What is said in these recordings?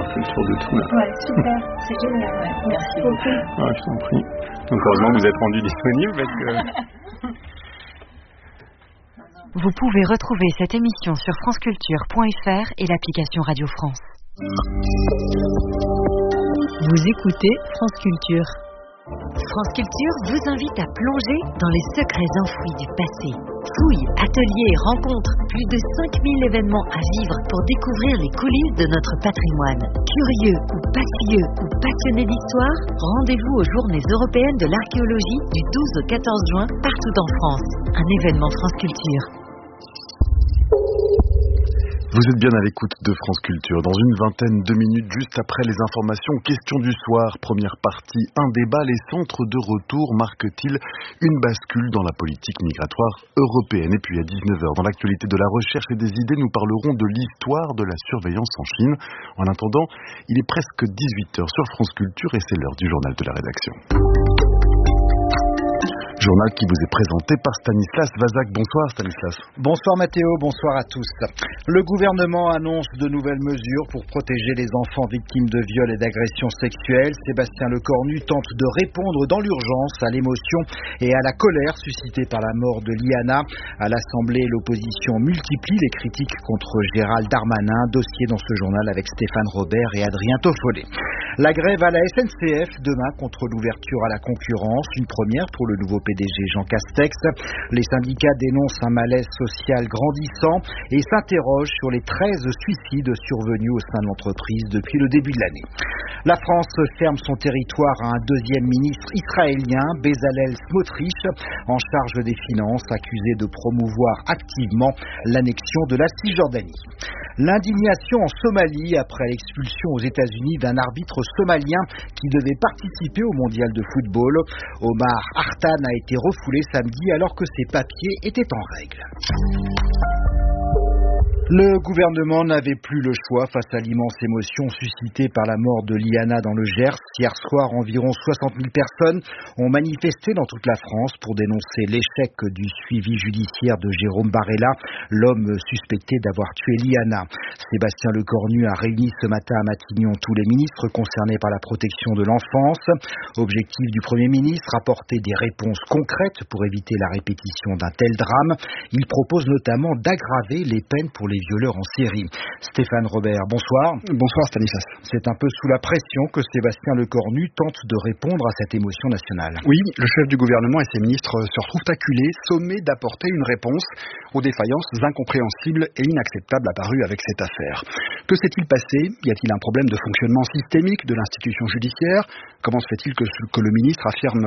fait le tour de tout là. Ouais, super, c'est génial. Ouais. Merci beaucoup. Ah, je t'en prie. Donc heureusement que vous êtes rendu disponible parce que... Vous pouvez retrouver cette émission sur franceculture.fr et l'application Radio France. Vous écoutez France Culture. France Culture vous invite à plonger dans les secrets enfouis du passé. Fouilles, ateliers, rencontres, plus de 5000 événements à vivre pour découvrir les coulisses de notre patrimoine. Curieux ou passionnés d'histoire, rendez-vous aux Journées européennes de l'archéologie du 12 au 14 juin partout en France. Un événement France Culture. Vous êtes bien à l'écoute de France Culture. Dans une vingtaine de minutes, juste après les informations, question du soir, première partie, un débat, les centres de retour marquent-ils une bascule dans la politique migratoire européenne? Et puis à 19h, dans l'actualité de la recherche et des idées, nous parlerons de l'histoire de la surveillance en Chine. En attendant, il est presque 18h sur France Culture et c'est l'heure du journal de la rédaction. Journal qui vous est présenté par Stanislas Vazak. Bonsoir Stanislas. Bonsoir Mathéo, bonsoir à tous. Le gouvernement annonce de nouvelles mesures pour protéger les enfants victimes de viols et d'agressions sexuelles. Sébastien Lecornu tente de répondre dans l'urgence à l'émotion et à la colère suscitée par la mort de Liana. À l'Assemblée, l'opposition multiplie les critiques contre Gérald Darmanin. Dossier dans ce journal avec Stéphane Robert et Adrien Toffolé. La grève à la SNCF demain contre l'ouverture à la concurrence, une première pour le nouveau PDG Jean Castex. Les syndicats dénoncent un malaise social grandissant et s'interrogent sur les 13 suicides survenus au sein de l'entreprise depuis le début de l'année. La France ferme son territoire à un deuxième ministre israélien, Bezalel Smotrich, en charge des finances, accusé de promouvoir activement l'annexion de la Cisjordanie. L'indignation en Somalie après l'expulsion aux États-Unis d'un arbitre somalien qui devait participer au mondial de football. Omar Artan a été refoulé samedi alors que ses papiers étaient en règle. Le gouvernement n'avait plus le choix face à l'immense émotion suscitée par la mort de Liana dans le Gers. Hier soir, environ 60 000 personnes ont manifesté dans toute la France pour dénoncer l'échec du suivi judiciaire de Jérôme Barella, l'homme suspecté d'avoir tué Liana. Sébastien Lecornu a réuni ce matin à Matignon tous les ministres concernés par la protection de l'enfance. Objectif du Premier ministre, apporter des réponses concrètes pour éviter la répétition d'un tel drame. Il propose notamment d'aggraver les peines pour les violeurs en série. Stéphane Robert, bonsoir. Bonsoir Stanislas. C'est un peu sous la pression que Sébastien Lecornu tente de répondre à cette émotion nationale. Oui, le chef du gouvernement et ses ministres se retrouvent acculés, sommés d'apporter une réponse aux défaillances incompréhensibles et inacceptables apparues avec cette affaire. Que s'est-il passé? Y a-t-il un problème de fonctionnement systémique de l'institution judiciaire? Comment se fait-il que ce que le ministre affirme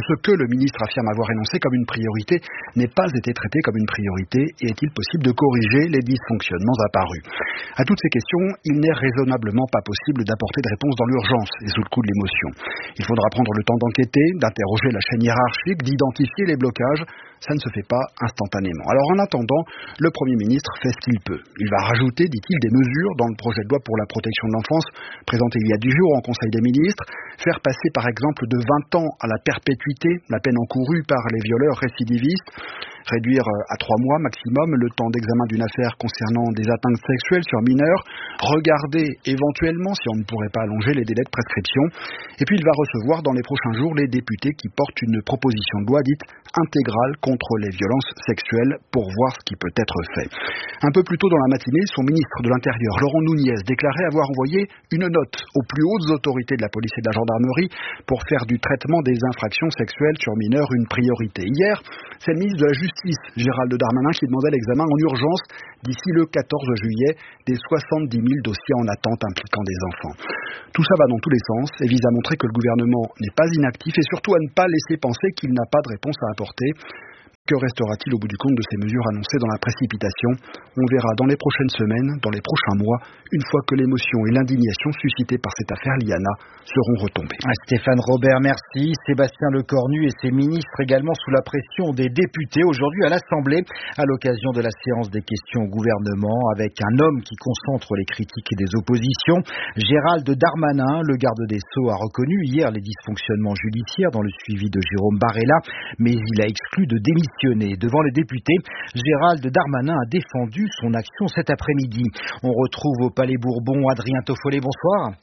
avoir énoncé comme une priorité n'ait pas été traité comme une priorité? Et est-il possible de corriger les dysfonctionnements apparus? À toutes ces questions, il n'est raisonnablement pas possible d'apporter de réponse dans l'urgence et sous le coup de l'émotion. Il faudra prendre le temps d'enquêter, d'interroger la chaîne hiérarchique, d'identifier les blocages. Ça ne se fait pas instantanément. Alors en attendant, le Premier ministre fait ce qu'il peut. Il va rajouter, dit-il, des mesures dans le projet de loi pour la protection de l'enfance présenté il y a 10 jours en Conseil des ministres. Faire passer par exemple de 20 ans à la perpétuité la peine encourue par les violeurs récidivistes. Réduire à 3 mois maximum le temps d'examen d'une affaire concernant des atteintes sexuelles sur mineurs. Regarder éventuellement si on ne pourrait pas allonger les délais de prescription. Et puis il va recevoir dans les prochains jours les députés qui portent une proposition de loi dite intégrale contre les violences sexuelles pour voir ce qui peut être fait. Un peu plus tôt dans la matinée, son ministre de l'Intérieur, Laurent Nunez, déclarait avoir envoyé une note aux plus hautes autorités de la police et de la gendarmerie pour faire du traitement des infractions sexuelles sur mineurs une priorité. Hier, c'est le ministre de la Justice, Gérald Darmanin, qui demandait l'examen en urgence d'ici le 14 juillet des 70 000 dossiers en attente impliquant des enfants. Tout ça va dans tous les sens et vise à montrer que le gouvernement n'est pas inactif et surtout à ne pas laisser penser qu'il n'a pas de réponse à apporter. Que restera-t-il au bout du compte de ces mesures annoncées dans la précipitation? On verra dans les prochaines semaines, dans les prochains mois, une fois que l'émotion et l'indignation suscitées par cette affaire Liana seront retombées. Stéphane Robert, merci. Sébastien Lecornu et ses ministres également sous la pression des députés aujourd'hui à l'Assemblée à l'occasion de la séance des questions au gouvernement avec un homme qui concentre les critiques des oppositions. Gérald Darmanin, le garde des Sceaux, a reconnu hier les dysfonctionnements judiciaires dans le suivi de Jérôme Barella, mais il a exclu de démissionner. Devant les députés, Gérald Darmanin a défendu son action cet après-midi. On retrouve au Palais Bourbon Adrien Toffolet, bonsoir.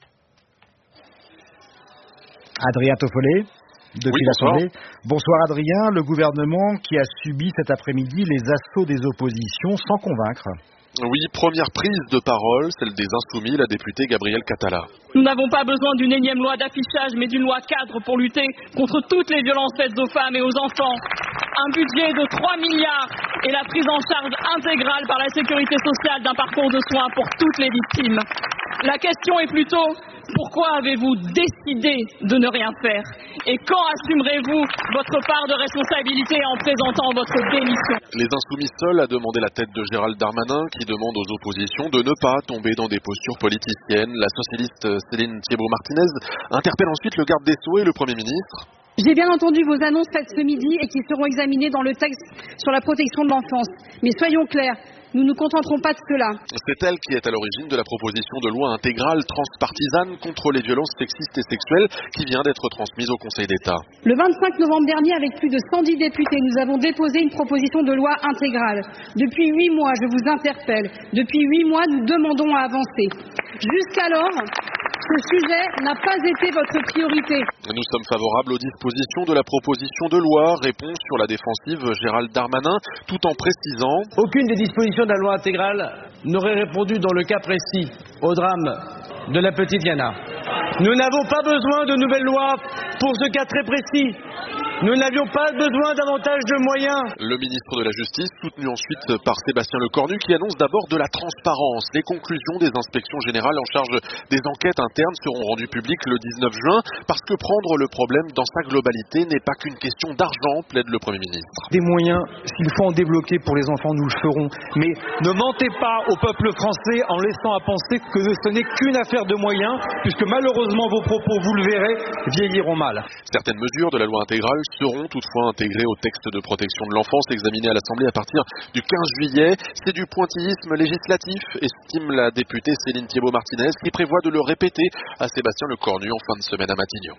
Adrien Toffolet depuis l'Assemblée. Bonsoir Adrien, le gouvernement qui a subi cet après-midi les assauts des oppositions sans convaincre. Oui, première prise de parole, celle des Insoumis, la députée Gabrielle Catala. Nous n'avons pas besoin d'une énième loi d'affichage, mais d'une loi cadre pour lutter contre toutes les violences faites aux femmes et aux enfants. Un budget de 3 milliards et la prise en charge intégrale par la sécurité sociale d'un parcours de soins pour toutes les victimes. La question est plutôt: pourquoi avez-vous décidé de ne rien faire? Et quand assumerez-vous votre part de responsabilité en présentant votre démission? Les Insoumis seuls a demandé la tête de Gérald Darmanin, qui demande aux oppositions de ne pas tomber dans des postures politiciennes. La socialiste Céline Thiébaut-Martinez interpelle ensuite le garde des Sceaux et le Premier ministre. J'ai bien entendu vos annonces faites ce midi et qui seront examinées dans le texte sur la protection de l'enfance. Mais soyons clairs, nous ne nous contenterons pas de cela. C'est elle qui est à l'origine de la proposition de loi intégrale transpartisane contre les violences sexistes et sexuelles qui vient d'être transmise au Conseil d'État. Le 25 novembre dernier, avec plus de 110 députés, nous avons déposé une proposition de loi intégrale. Depuis 8 mois, je vous interpelle. Depuis 8 mois, nous demandons à avancer. Jusqu'alors, ce sujet n'a pas été votre priorité. Nous sommes favorables aux dispositions de la proposition de loi, répond sur la défensive Gérald Darmanin, tout en précisant: aucune des dispositions de la loi intégrale n'aurait répondu dans le cas précis au drame de la petite Yana. Nous n'avons pas besoin de nouvelles lois pour ce cas très précis. Nous n'avions pas besoin davantage de moyens. Le ministre de la Justice, soutenu ensuite par Sébastien Lecornu, qui annonce d'abord de la transparence. Les conclusions des inspections générales en charge des enquêtes internes seront rendues publiques le 19 juin, parce que prendre le problème dans sa globalité n'est pas qu'une question d'argent, plaide le Premier ministre. Des moyens, s'il faut en débloquer pour les enfants, nous le ferons. Mais ne mentez pas au peuple français en laissant à penser que ce n'est qu'une affaire de moyens, puisque malheureusement vos propos, vous le verrez, vieilliront mal. Certaines mesures de la loi intégrale seront toutefois intégrées au texte de protection de l'enfance examiné à l'Assemblée à partir du 15 juillet. C'est du pointillisme législatif, estime la députée Céline Thiébaut-Martinez, qui prévoit de le répéter à Sébastien Lecornu en fin de semaine à Matignon.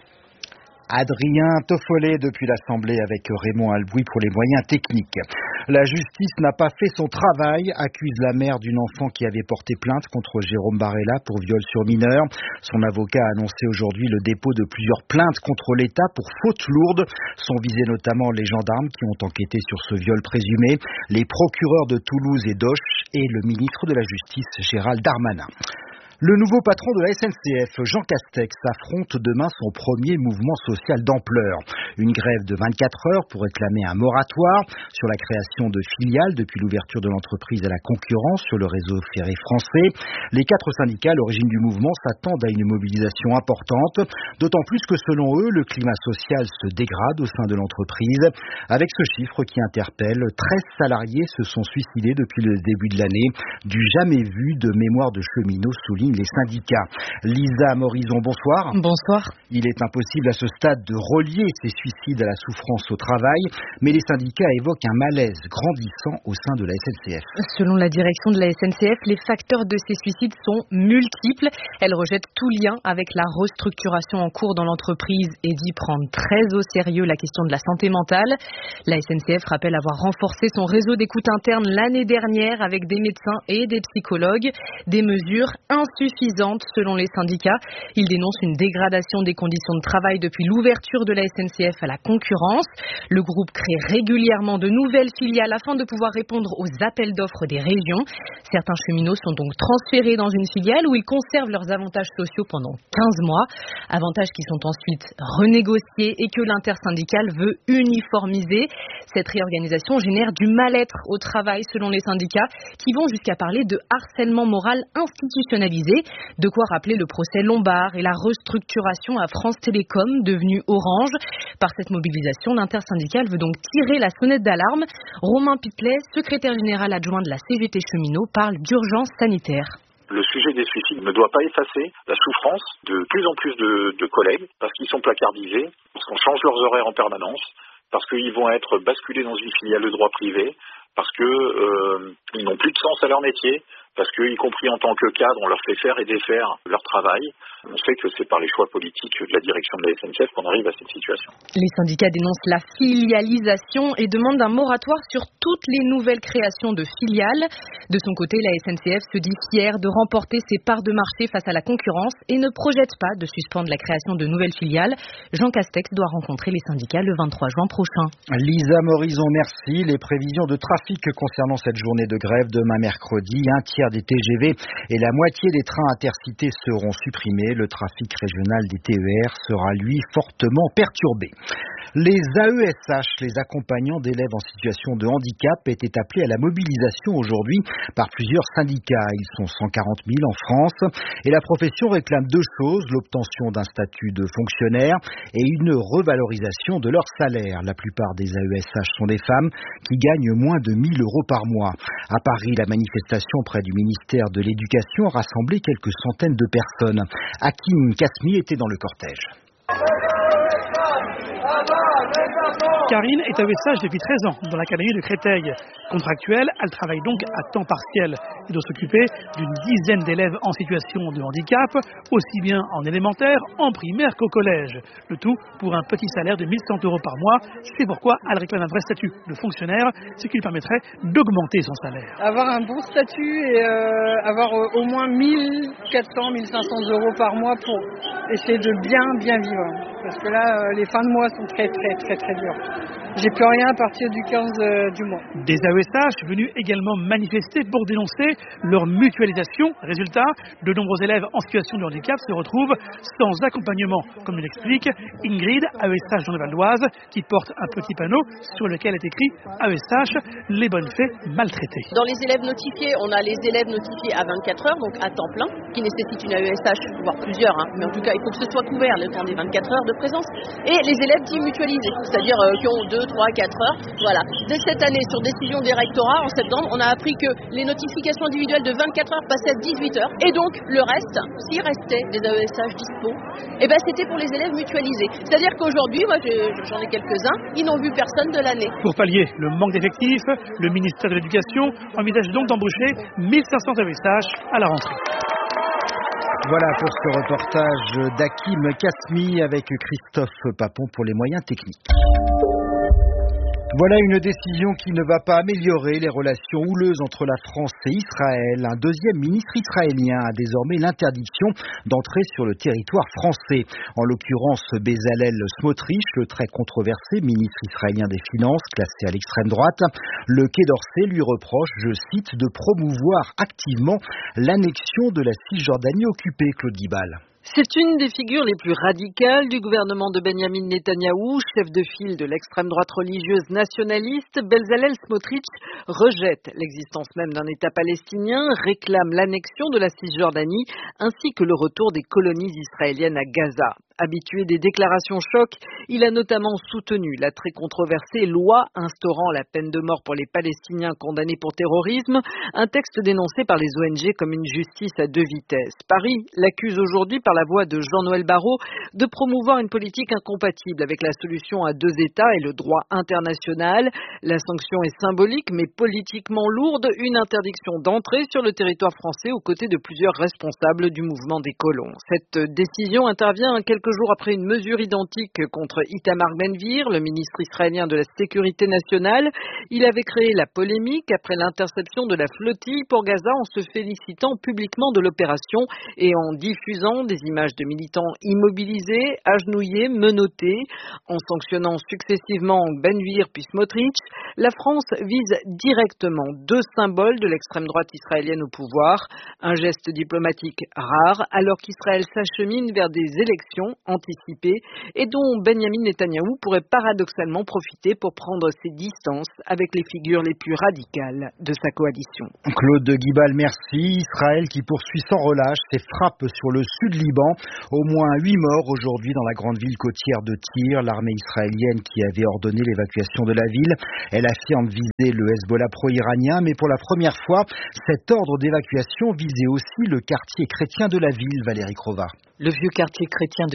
Adrien Toffolet depuis l'Assemblée avec Raymond Albouy pour les moyens techniques. La justice n'a pas fait son travail, accuse la mère d'une enfant qui avait porté plainte contre Jérôme Barella pour viol sur mineur. Son avocat a annoncé aujourd'hui le dépôt de plusieurs plaintes contre l'État pour fautes lourdes. Sont visés notamment les gendarmes qui ont enquêté sur ce viol présumé, les procureurs de Toulouse et d'Auch et le ministre de la Justice Gérald Darmanin. Le nouveau patron de la SNCF, Jean Castex, affronte demain son premier mouvement social d'ampleur. Une grève de 24 heures pour réclamer un moratoire sur la création de filiales depuis l'ouverture de l'entreprise à la concurrence sur le réseau ferré français. Les 4 syndicats à l'origine du mouvement s'attendent à une mobilisation importante, d'autant plus que selon eux, le climat social se dégrade au sein de l'entreprise. Avec ce chiffre qui interpelle, 13 salariés se sont suicidés depuis le début de l'année. Du jamais vu de mémoire de cheminots, souligne les syndicats. Lisa Morison, bonsoir. Bonsoir. Il est impossible à ce stade de relier ces suicides à la souffrance au travail, mais les syndicats évoquent un malaise grandissant au sein de la SNCF. Selon la direction de la SNCF, les facteurs de ces suicides sont multiples. Elle rejette tout lien avec la restructuration en cours dans l'entreprise et dit prendre très au sérieux la question de la santé mentale. La SNCF rappelle avoir renforcé son réseau d'écoute interne l'année dernière avec des médecins et des psychologues. Des mesures insuffisantes selon les syndicats. Ils dénoncent une dégradation des conditions de travail depuis l'ouverture de la SNCF à la concurrence. Le groupe crée régulièrement de nouvelles filiales afin de pouvoir répondre aux appels d'offres des régions. Certains cheminots sont donc transférés dans une filiale où ils conservent leurs avantages sociaux pendant 15 mois. Avantages qui sont ensuite renégociés et que l'intersyndicale veut uniformiser. Cette réorganisation génère du mal-être au travail selon les syndicats qui vont jusqu'à parler de harcèlement moral institutionnalisé. De quoi rappeler le procès Lombard et la restructuration à France Télécom, devenue Orange. Par cette mobilisation, l'intersyndicale veut donc tirer la sonnette d'alarme. Romain Pitlet, secrétaire général adjoint de la CGT Cheminot, parle d'urgence sanitaire. Le sujet des suicides ne doit pas effacer la souffrance de plus en plus de collègues parce qu'ils sont placardisés, parce qu'on change leurs horaires en permanence, parce qu'ils vont être basculés dans une filiale de droit privé, parce que ils n'ont plus de sens à leur métier, parce que, y compris en tant que cadre, on leur fait faire et défaire leur travail. On sait que c'est par les choix politiques de la direction de la SNCF qu'on arrive à cette situation. Les syndicats dénoncent la filialisation et demandent un moratoire sur toutes les nouvelles créations de filiales. De son côté, la SNCF se dit fière de remporter ses parts de marché face à la concurrence et ne projette pas de suspendre la création de nouvelles filiales. Jean Castex doit rencontrer les syndicats le 23 juin prochain. Lisa Morison, merci. Les prévisions de trafic concernant cette journée de grève demain mercredi, un tiers des TGV et la moitié des trains intercités seront supprimés. Le trafic régional des TER sera, lui, fortement perturbé. Les AESH, les accompagnants d'élèves en situation de handicap, étaient appelés à la mobilisation aujourd'hui par plusieurs syndicats. Ils sont 140 000 en France et la profession réclame deux choses, l'obtention d'un statut de fonctionnaire et une revalorisation de leur salaire. La plupart des AESH sont des femmes qui gagnent moins de 1 000 € par mois. À Paris, la manifestation près du ministère de l'Éducation a rassemblé quelques centaines de personnes. Hakim Kasmi était dans le cortège. Karine est AESH depuis 13 ans dans l'académie de Créteil. Contractuelle, elle travaille donc à temps partiel et doit s'occuper d'une dizaine d'élèves en situation de handicap, aussi bien en élémentaire, en primaire qu'au collège. Le tout pour un petit salaire de 1 100 € par mois. C'est pourquoi elle réclame un vrai statut de fonctionnaire, ce qui lui permettrait d'augmenter son salaire. Avoir un bon statut et avoir au moins 1 400, 1 500 € par mois pour essayer de bien vivre. Parce que là, les fins de mois sont très dures. J'ai plus rien à partir du 15 du mois. Des AESH venus également manifester pour dénoncer leur mutualisation. Résultat, de nombreux élèves en situation de handicap se retrouvent sans accompagnement, comme nous l'explique Ingrid, AESH dans le Val-d'Oise, qui porte un petit panneau sur lequel est écrit AESH, les bonnes fées maltraitées. Dans les élèves notifiés, on a les élèves notifiés à 24 heures, donc à temps plein, qui nécessitent une AESH, voire plusieurs, mais en tout cas, il faut que ce soit couvert le temps des 24 heures de présence. Et les élèves dits mutualisés, c'est-à-dire qui ont 2, 3, 4 heures. Voilà. Dès cette année, sur décision des rectorats, en septembre, on a appris que les notifications individuelles de 24 heures passaient à 18 heures. Et donc, le reste, s'il restait des AESH dispo, c'était pour les élèves mutualisés. C'est-à-dire qu'aujourd'hui, moi, j'en ai quelques-uns, ils n'ont vu personne de l'année. Pour pallier le manque d'effectifs, le ministère de l'Éducation envisage donc d'embaucher 1 500 AESH à la rentrée. Voilà pour ce reportage d'Hakim Kasmi avec Christophe Papon pour les moyens techniques. Voilà une décision qui ne va pas améliorer les relations houleuses entre la France et Israël. Un deuxième ministre israélien a désormais l'interdiction d'entrer sur le territoire français. En l'occurrence, Bezalel Smotrich, le très controversé ministre israélien des Finances, classé à l'extrême droite. Le Quai d'Orsay lui reproche, je cite, de promouvoir activement l'annexion de la Cisjordanie occupée, Claude Guibal. C'est une des figures les plus radicales du gouvernement de Benyamin Netanyahou, chef de file de l'extrême droite religieuse nationaliste. Bezalel Smotrich rejette l'existence même d'un État palestinien, réclame l'annexion de la Cisjordanie ainsi que le retour des colonies israéliennes à Gaza. Habitué des déclarations choc, il a notamment soutenu la très controversée loi instaurant la peine de mort pour les Palestiniens condamnés pour terrorisme, un texte dénoncé par les ONG comme une justice à deux vitesses. Paris l'accuse aujourd'hui par la voix de Jean-Noël Barrot de promouvoir une politique incompatible avec la solution à deux États et le droit international. La sanction est symbolique mais politiquement lourde, une interdiction d'entrée sur le territoire français aux côtés de plusieurs responsables du mouvement des colons. Cette décision intervient quelques jours après une mesure identique contre Itamar Ben-Gvir, le ministre israélien de la Sécurité nationale. Il avait créé la polémique après l'interception de la flottille pour Gaza en se félicitant publiquement de l'opération et en diffusant des images de militants immobilisés, agenouillés, menottés. En sanctionnant successivement Ben-Gvir puis Smotrich, la France vise directement deux symboles de l'extrême droite israélienne au pouvoir. Un geste diplomatique rare alors qu'Israël s'achemine vers des élections anticipées et dont Benyamin Netanyahou pourrait paradoxalement profiter pour prendre ses distances avec les figures les plus radicales de sa coalition. Claude Guibal, merci. Israël qui poursuit sans relâche ses frappes sur le sud Liban. Au moins 8 morts aujourd'hui dans la grande ville côtière de Tyr. L'armée israélienne qui avait ordonné l'évacuation de la ville. Elle affirme viser le Hezbollah pro-iranien, mais pour la première fois, cet ordre d'évacuation visait aussi le quartier chrétien de la ville, Valérie Crova. Le vieux quartier chrétien de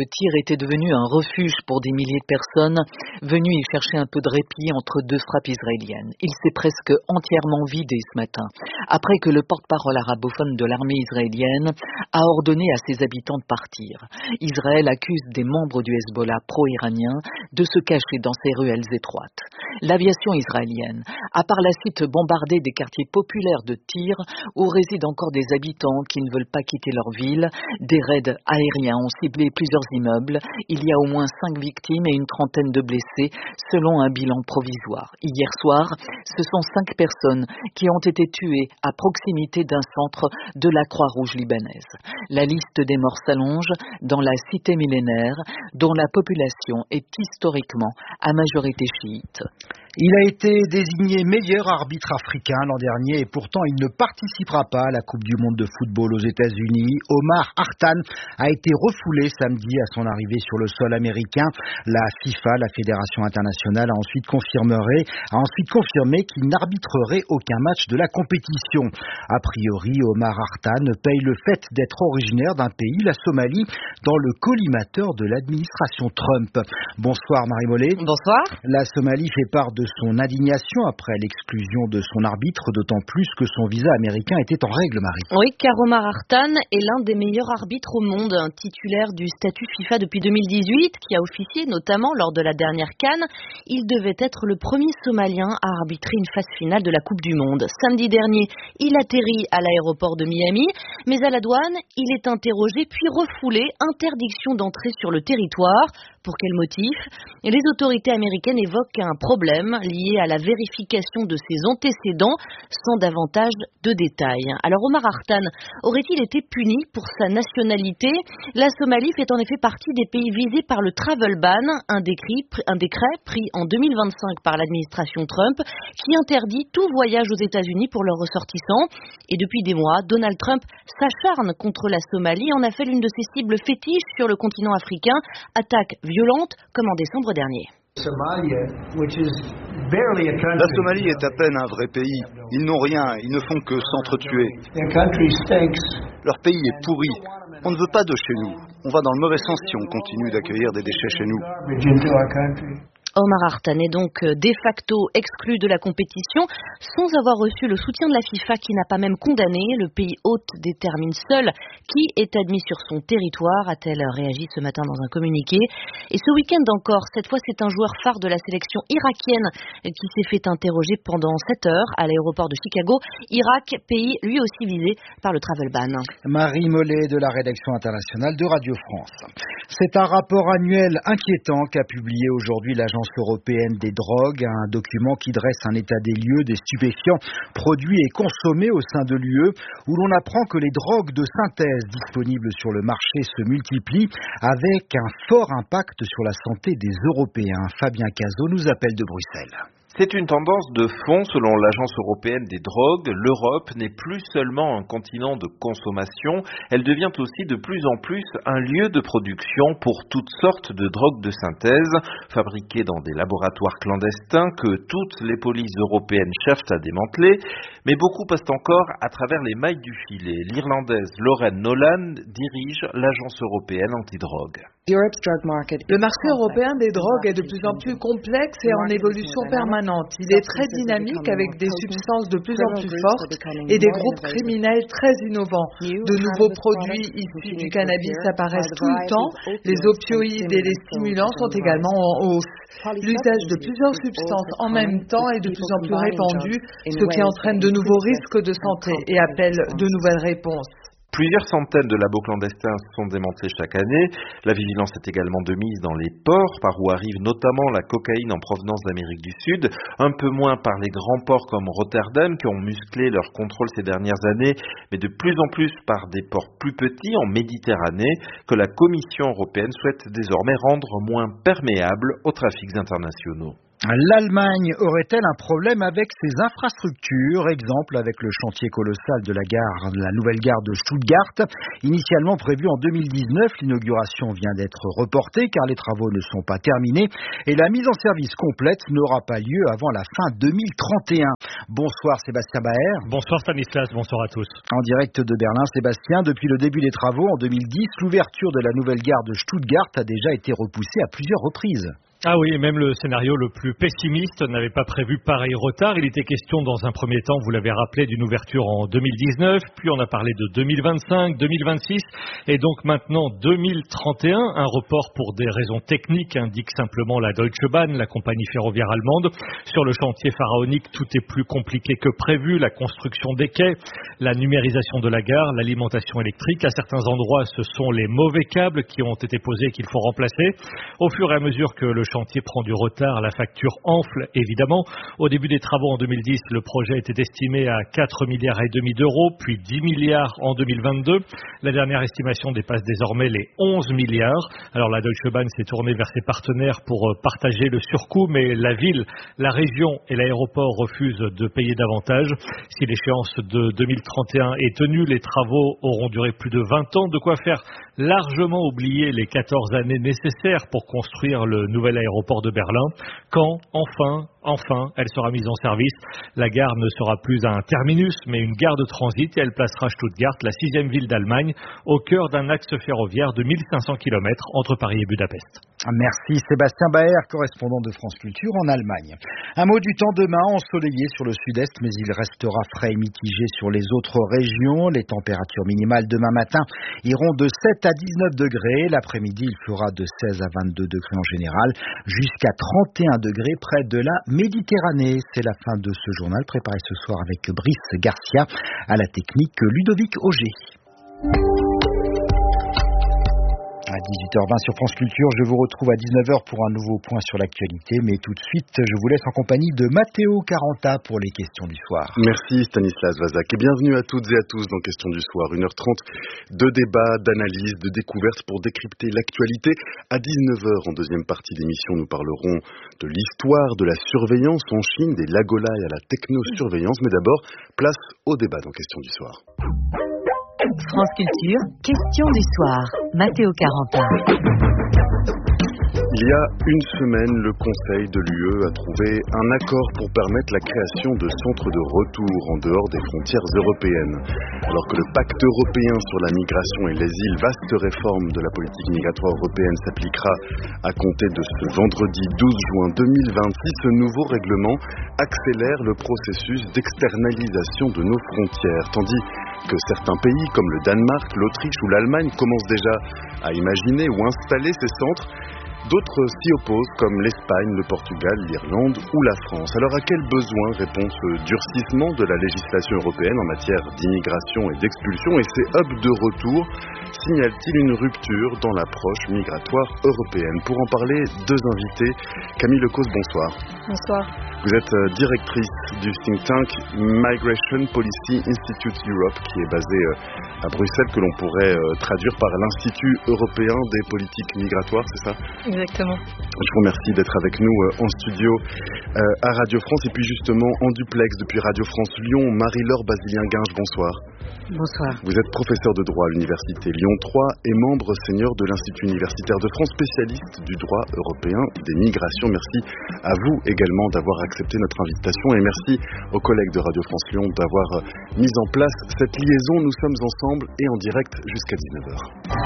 Tyr était devenu un refuge pour des milliers de personnes venues y chercher un peu de répit entre deux frappes israéliennes. Il s'est presque entièrement vidé ce matin, après que le porte-parole arabophone de l'armée israélienne a ordonné à ses habitants de partir. Israël accuse des membres du Hezbollah pro-iranien de se cacher dans ses ruelles étroites. L'aviation israélienne a par la suite bombardé des quartiers populaires de Tyr où résident encore des habitants qui ne veulent pas quitter leur ville. Des raids aériens ont ciblé plusieurs immeubles. Il y a au moins 5 victimes et une trentaine de blessés selon un bilan provisoire. Hier soir, ce sont 5 personnes qui ont été tuées à proximité d'un centre de la Croix-Rouge libanaise. La liste des morts s'allonge dans la cité millénaire dont la population est historiquement à majorité chiite. Il a été désigné meilleur arbitre africain l'an dernier et pourtant il ne participera pas à la Coupe du Monde de football aux États-Unis. Omar Hartan a été refoulé samedi à son arrivée sur le sol américain. La FIFA, la Fédération internationale, a ensuite confirmé qu'il n'arbitrerait aucun match de la compétition. A priori, Omar Hartan paye le fait d'être originaire d'un pays, la Somalie, dans le collimateur de l'administration Trump. Bonsoir Marie Mollet. Bonsoir. La Somalie fait part de son indignation après l'exclusion de son arbitre, d'autant plus que son visa américain était en règle, Marie. Oui, car Omar Hartan est l'un des meilleurs arbitres au monde, un titulaire du statut FIFA depuis 2018, qui a officié notamment lors de la dernière CAN. Il devait être le premier Somalien à arbitrer une phase finale de la Coupe du Monde. Samedi dernier, il atterrit à l'aéroport de Miami, mais à la douane, il est interrogé puis refoulé, interdiction d'entrer sur le territoire. Pour quel motif ? Et les autorités américaines évoquent un problème lié à la vérification de ses antécédents sans davantage de détails. Alors Omar Hartan aurait-il été puni pour sa nationalité ? La Somalie fait en effet partie des pays visés par le travel ban, un décret pris en 2025 par l'administration Trump qui interdit tout voyage aux États-Unis pour leurs ressortissants. Et depuis des mois, Donald Trump s'acharne contre la Somalie, en a fait l'une de ses cibles fétiches sur le continent africain, attaque violente comme en décembre dernier. La Somalie est à peine un vrai pays. Ils n'ont rien, ils ne font que s'entretuer. Leur pays est pourri. On ne veut pas de chez nous. On va dans le mauvais sens si on continue d'accueillir des déchets chez nous. Omar Hartan est donc de facto exclu de la compétition sans avoir reçu le soutien de la FIFA qui n'a pas même condamné. Le pays hôte détermine seul qui est admis sur son territoire, a-t-elle réagi ce matin dans un communiqué. Et ce week-end encore, cette fois c'est un joueur phare de la sélection irakienne qui s'est fait interroger pendant 7 heures à l'aéroport de Chicago. Irak, pays lui aussi visé par le travel ban. Marie Mollet de la rédaction internationale de Radio France. C'est un rapport annuel inquiétant qu'a publié aujourd'hui l'Agence européenne des drogues, un document qui dresse un état des lieux des stupéfiants produits et consommés au sein de l'UE, où l'on apprend que les drogues de synthèse disponibles sur le marché se multiplient avec un fort impact sur la santé des Européens. Fabien Cazot nous appelle de Bruxelles. C'est une tendance de fond selon l'Agence européenne des drogues. L'Europe n'est plus seulement un continent de consommation, elle devient aussi de plus en plus un lieu de production pour toutes sortes de drogues de synthèse, fabriquées dans des laboratoires clandestins que toutes les polices européennes cherchent à démanteler, mais beaucoup passent encore à travers les mailles du filet. L'Irlandaise Lorraine Nolan dirige l'Agence européenne antidrogue. Le marché européen des drogues est de plus en plus complexe et en évolution permanente. Il est très dynamique avec des substances de plus en plus fortes et des groupes criminels très innovants. De nouveaux produits issus du cannabis apparaissent tout le temps. Les opioïdes et les stimulants sont également en hausse. L'usage de plusieurs substances en même temps est de plus en plus répandu, ce qui entraîne de nouveaux risques de santé et appelle de nouvelles réponses. Plusieurs centaines de labos clandestins sont démantelés chaque année. La vigilance est également de mise dans les ports, par où arrive notamment la cocaïne en provenance d'Amérique du Sud, un peu moins par les grands ports comme Rotterdam, qui ont musclé leur contrôle ces dernières années, mais de plus en plus par des ports plus petits en Méditerranée, que la Commission européenne souhaite désormais rendre moins perméables aux trafics internationaux. L'Allemagne aurait-elle un problème avec ses infrastructures? Exemple avec le chantier colossal de la nouvelle gare de Stuttgart. Initialement prévu en 2019, l'inauguration vient d'être reportée car les travaux ne sont pas terminés et la mise en service complète n'aura pas lieu avant la fin 2031. Bonsoir Sébastien Baer. Bonsoir Stanislas, bonsoir à tous. En direct de Berlin, Sébastien, depuis le début des travaux en 2010, l'ouverture de la nouvelle gare de Stuttgart a déjà été repoussée à plusieurs reprises. Ah oui, et même le scénario le plus pessimiste n'avait pas prévu pareil retard. Il était question dans un premier temps, vous l'avez rappelé, d'une ouverture en 2019, puis on a parlé de 2025, 2026 et donc maintenant 2031. Un report pour des raisons techniques, indique simplement la Deutsche Bahn, la compagnie ferroviaire allemande. Sur le chantier pharaonique, tout est plus compliqué que prévu. La construction des quais, la numérisation de la gare, l'alimentation électrique. À certains endroits, ce sont les mauvais câbles qui ont été posés et qu'il faut remplacer. Au fur et à mesure que le chantier prend du retard, la facture enfle évidemment. Au début des travaux en 2010, le projet était estimé à 4,5 milliards d'euros, puis 10 milliards en 2022. La dernière estimation dépasse désormais les 11 milliards. Alors la Deutsche Bahn s'est tournée vers ses partenaires pour partager le surcoût, mais la ville, la région et l'aéroport refusent de payer davantage. Si l'échéance de 2031 est tenue, les travaux auront duré plus de 20 ans, de quoi faire largement oublier les 14 années nécessaires pour construire le nouvel aéroport de Berlin. Quand, enfin, elle sera mise en service, la gare ne sera plus un terminus, mais une gare de transit et elle placera Stuttgart, la 6e ville d'Allemagne, au cœur d'un axe ferroviaire de 1500 km entre Paris et Budapest. Merci Sébastien Baer, correspondant de France Culture en Allemagne. Un mot du temps demain, ensoleillé sur le sud-est, mais il restera frais et mitigé sur les autres régions. Les températures minimales demain matin iront de 7 à 19 degrés. L'après-midi, il fera de 16 à 22 degrés en général, jusqu'à 31 degrés près de la Méditerranée. C'est la fin de ce journal préparé ce soir avec Brice Garcia, à la technique Ludovic Auger. À 18h20 sur France Culture, je vous retrouve à 19h pour un nouveau point sur l'actualité, mais tout de suite, je vous laisse en compagnie de Matteo Caranta pour les questions du soir. Merci Stanislas Vazak et bienvenue à toutes et à tous dans Questions du soir. 1h30 de débat, d'analyse, de découverte pour décrypter l'actualité. À 19h, en deuxième partie d'émission, nous parlerons de l'histoire de la surveillance en Chine, des lagolaï à la technosurveillance. Mais d'abord, place au débat dans Questions du soir. France Culture, question du soir. Matteo Caranta. Il y a une semaine, le Conseil de l'UE a trouvé un accord pour permettre la création de centres de retour en dehors des frontières européennes. Alors que le pacte européen sur la migration et l'asile, vaste réforme de la politique migratoire européenne, s'appliquera à compter de ce vendredi 12 juin 2026, ce nouveau règlement accélère le processus d'externalisation de nos frontières, tandis que certains pays comme le Danemark, l'Autriche ou l'Allemagne commencent déjà à imaginer ou installer ces centres. D'autres s'y opposent, comme l'Espagne, le Portugal, l'Irlande ou la France. Alors à quel besoin répond ce durcissement de la législation européenne en matière d'immigration et d'expulsion? Et ces hubs de retour signalent-ils une rupture dans l'approche migratoire européenne? Pour en parler, deux invités. Camille Lecause, bonsoir. Bonsoir. Vous êtes directrice du think tank Migration Policy Institute Europe, qui est basé à Bruxelles, que l'on pourrait traduire par l'Institut européen des politiques migratoires, c'est ça? Exactement. Je vous remercie d'être avec nous en studio à Radio France. Et puis justement en duplex depuis Radio France Lyon, Marie-Laure Basilien-Guinge, bonsoir. Bonsoir. Vous êtes professeur de droit à l'Université Lyon 3 et membre senior de l'Institut universitaire de France, spécialiste du droit européen des migrations. Merci à vous également d'avoir accepté notre invitation et merci aux collègues de Radio France Lyon d'avoir mis en place cette liaison. Nous sommes ensemble et en direct jusqu'à 19h.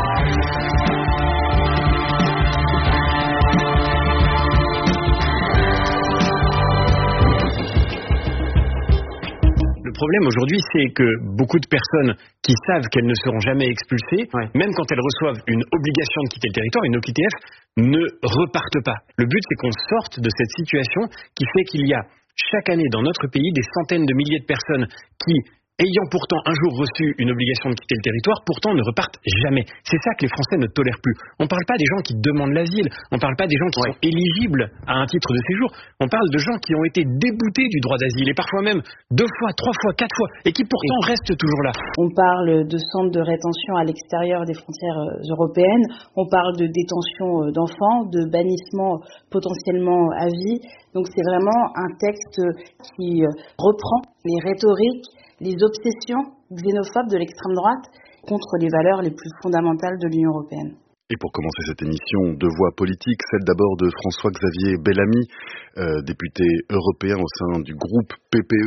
Le problème aujourd'hui, c'est que beaucoup de personnes qui savent qu'elles ne seront jamais expulsées, même quand elles reçoivent une obligation de quitter le territoire, une OQTF, ne repartent pas. Le but, c'est qu'on sorte de cette situation qui fait qu'il y a chaque année dans notre pays des centaines de milliers de personnes qui, ayant pourtant un jour reçu une obligation de quitter le territoire, pourtant ne repartent jamais. C'est ça que les Français ne tolèrent plus. On ne parle pas des gens qui demandent l'asile, on ne parle pas des gens qui sont éligibles à un titre de séjour, on parle de gens qui ont été déboutés du droit d'asile, et parfois même 2 fois, 3 fois, 4 fois, et qui pourtant restent toujours là. On parle de centres de rétention à l'extérieur des frontières européennes, on parle de détention d'enfants, de bannissement potentiellement à vie. Donc c'est vraiment un texte qui reprend les rhétoriques, les obsessions xénophobes de l'extrême droite contre les valeurs les plus fondamentales de l'Union européenne. Et pour commencer cette émission, deux voix politiques, celle d'abord de François-Xavier Bellamy, député européen au sein du groupe PPE,